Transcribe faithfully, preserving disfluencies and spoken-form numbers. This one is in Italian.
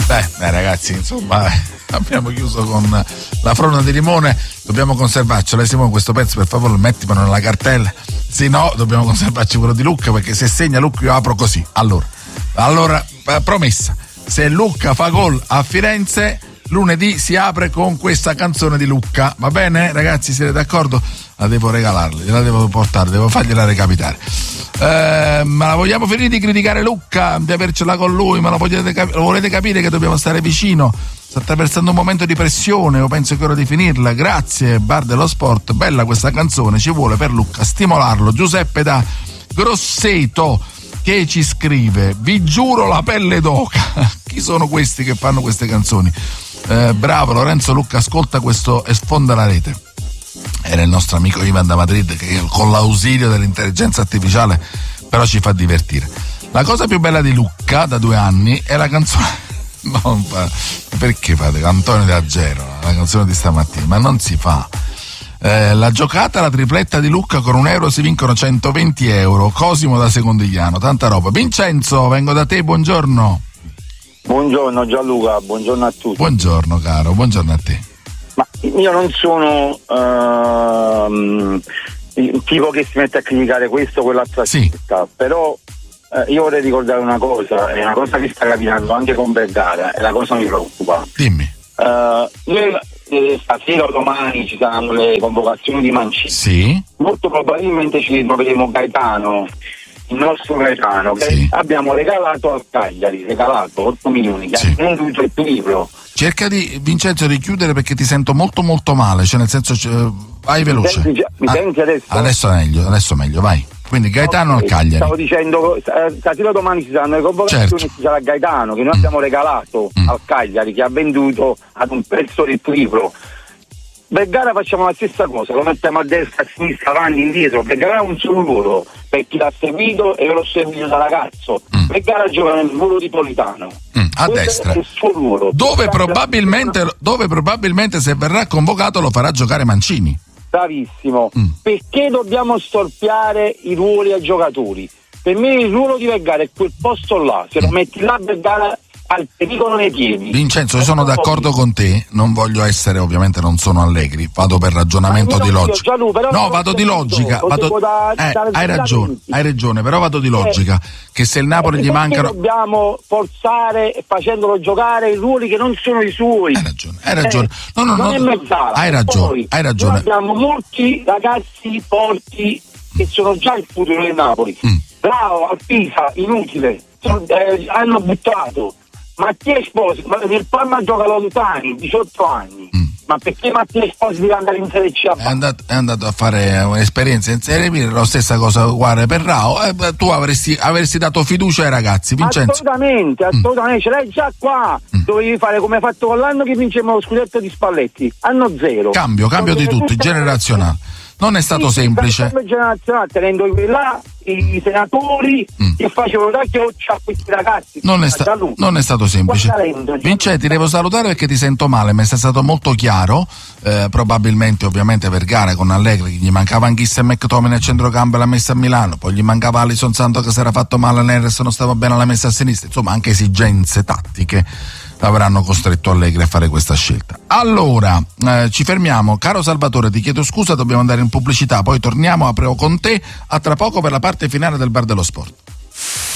Beh, beh ragazzi, insomma, abbiamo chiuso con la fronna di limone, dobbiamo conservarcela. Simone, questo pezzo per favore mettimelo nella cartella, se no dobbiamo conservarci quello di Lucca, perché se segna Lucca io apro così. Allora, allora promessa, se Lucca fa gol a Firenze, lunedì si apre con questa canzone di Lucca, va bene ragazzi, siete d'accordo? La devo regalarle, la devo portare, devo fargliela recapitare. Eh, ma la vogliamo finire di criticare Lucca, di avercela con lui, ma lo, potete cap- lo volete capire che dobbiamo stare vicino? Sta attraversando un momento di pressione, io penso che è ora di finirla. Grazie Bar dello Sport, bella questa canzone, ci vuole per Lucca stimolarlo. Giuseppe da Grosseto che ci scrive: vi giuro la pelle d'oca. Chi sono questi che fanno queste canzoni? Eh, bravo Lorenzo, Lucca ascolta questo e sfonda la rete. Era il nostro amico Ivan da Madrid che con l'ausilio dell'intelligenza artificiale però ci fa divertire. La cosa più bella di Lucca da due anni è la canzone. Non fa... perché fate Antonio da Gero, la canzone di stamattina? Ma non si fa. Eh, la giocata, la tripletta di Lucca, con un euro si vincono centoventi euro. Cosimo da Secondigliano, tanta roba. Vincenzo, vengo da te, buongiorno. Buongiorno Gianluca, buongiorno a tutti. Buongiorno caro, buongiorno a te. Ma io non sono uh, il tipo che si mette a criticare questo o quell'altra sì. città, però uh, io vorrei ricordare una cosa, è una cosa che sta capitando anche con Vergara, e la cosa mi preoccupa. Dimmi. Uh, noi eh, stasera o domani ci saranno le convocazioni di Mancini. Sì. Molto probabilmente ci ritroveremo Gaetano, il nostro Gaetano, che sì. abbiamo regalato al Cagliari, regalato otto milioni, che sì. ha venduto il libro. Cerca di, Vincenzo, di chiudere perché ti sento molto molto male, cioè nel senso, cioè, vai veloce. Mi senti, mi senti adesso? Ah, adesso meglio, adesso meglio, vai. Quindi Gaetano okay, al Cagliari. Stavo dicendo, stasera domani ci saranno le convocazioni, certo. Ci sarà Gaetano che noi mm. abbiamo regalato mm. al Cagliari, che ha venduto ad un prezzo del libro. Vergara facciamo la stessa cosa, lo mettiamo a destra, a sinistra, avanti, indietro. Vergara ha un solo ruolo, per chi l'ha seguito e io l'ho seguito da ragazzo. Mm. Vergara gioca nel ruolo di Politano. Mm, a Questo destra. È il suo ruolo. Dove probabilmente, dove probabilmente se verrà convocato lo farà giocare Mancini. Bravissimo. Mm. Perché dobbiamo storpiare i ruoli ai giocatori? Per me il ruolo di Vergara è quel posto là, se lo metti là Vergara al pericolo nei piedi. Vincenzo, io sono d'accordo con te, non voglio essere, ovviamente non sono Allegri, vado per ragionamento di logica. Gianlu, no, vado di logica, vado, da, eh, da, hai ragione, hai ragione, però vado di logica, eh, che se il Napoli eh, gli mancano... dobbiamo forzare facendolo giocare i ruoli che non sono i suoi. Hai ragione, hai ragione. No, no, non no, è mezzala. hai ragione, Poi, hai ragione. Abbiamo molti ragazzi forti che sono già il futuro del Napoli. Mm. Bravo, al Pisa, inutile, sono, eh, hanno buttato. Mattia Esposi, nel Parma gioca lontani, diciotto anni, mm. ma perché Mattia Esposi deve andare in Serie C? È andato, è andato a fare un'esperienza in Serie B, la stessa cosa uguale per Rao, eh, tu avresti, avresti dato fiducia ai ragazzi, Vincenzo. Assolutamente, assolutamente, mm. ce l'hai già qua, mm. dovevi fare come hai fatto con l'anno che vincemmo lo scudetto di Spalletti, anno zero. Cambio, cambio di tutto, generazionale. Non è stato sì, semplice. Generazionale, tenendo là i senatori mm. che facevano da chioccia a questi ragazzi. Non è, sta- non è stato semplice. Vincenzo, ti devo salutare perché ti sento male, mi è stato molto chiaro. Eh, probabilmente, ovviamente, Vergara con Allegri gli mancava anche Issa McTominay a centrocampo e l'ha messa a Milano, poi gli mancava Alisson Santo che si era fatto male, Neres non stava bene, l'ha messa a sinistra. Insomma, anche esigenze tattiche avranno costretto Allegri a fare questa scelta. Allora, eh, ci fermiamo. Caro Salvatore, ti chiedo scusa, dobbiamo andare in pubblicità, poi torniamo a con te a tra poco per la parte finale del Bar dello Sport.